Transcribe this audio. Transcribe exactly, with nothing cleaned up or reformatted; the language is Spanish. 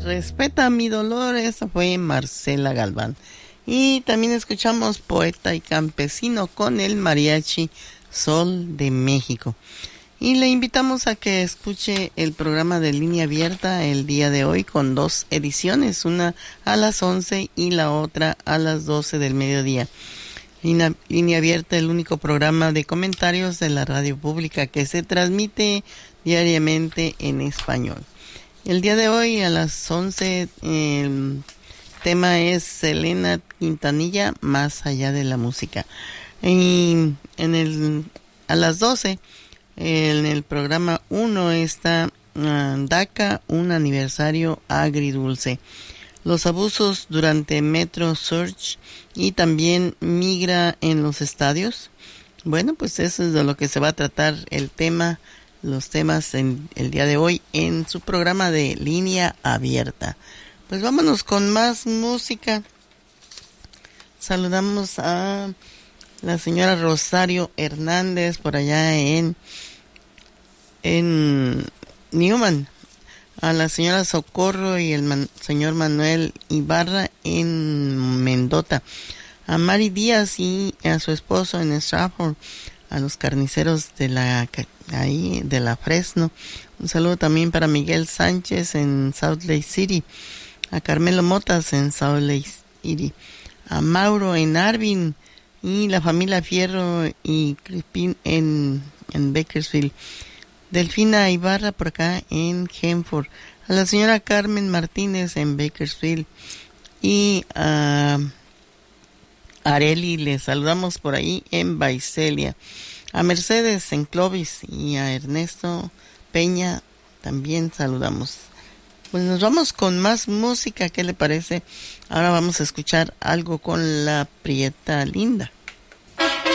Respeta mi dolor, esa fue Marcela Galván. Y también escuchamos Poeta y Campesino con el Mariachi Sol de México. Y le invitamos a que escuche el programa de Línea Abierta el día de hoy con dos ediciones, una a las once y la otra a las doce del mediodía. Línea, Línea Abierta, el único programa de comentarios de la radio pública que se transmite diariamente en español. El día de hoy a las once el tema es Selena Quintanilla, Más allá de la música. Y en el, a las doce en el programa uno está uh, DACA, un aniversario agridulce. Los abusos durante Metro Surge y también migra en los estadios. Bueno, pues eso es de lo que se va a tratar el tema, los temas en el día de hoy en su programa de Línea Abierta. Pues vámonos con más música. Saludamos a la señora Rosario Hernández por allá en, en Newman, a la señora Socorro y el man, señor Manuel Ibarra en Mendota, a Mari Díaz y a su esposo en Stratford, a los carniceros de la ahí de la Fresno. Un saludo también para Miguel Sánchez en Salt Lake City, a Carmelo Motas en Salt Lake City, a Mauro en Arvin y la familia Fierro y Crispín en, en Bakersfield. Delfina Ibarra por acá en Hanford, a la señora Carmen Martínez en Bakersfield y a Areli le saludamos por ahí en Vaiselia, a Mercedes en Clovis y a Ernesto Peña también saludamos. Pues nos vamos con más música, ¿qué le parece? Ahora vamos a escuchar algo con la Prieta Linda.